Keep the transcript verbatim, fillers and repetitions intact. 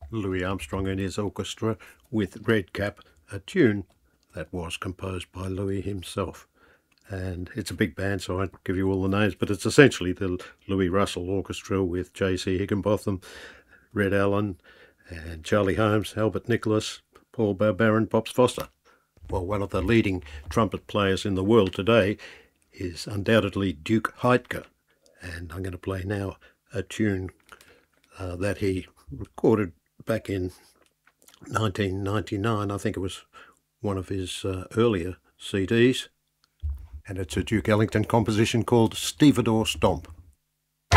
Louis Armstrong and his orchestra with Red Cap, a tune that was composed by Louis himself. And it's a big band, so I won't give you all the names, but it's essentially the Louis Russell Orchestra with J C Higginbotham, Red Allen, and Charlie Holmes, Albert Nicholas, Paul Barbarin, Pops Foster. Well, one of the leading trumpet players in the world today is undoubtedly Duke Heidke, and I'm going to play now a tune uh, that he recorded back in nineteen ninety-nine. I think it was one of his uh, earlier C Ds, and it's a Duke Ellington composition called Stevedore Stomp.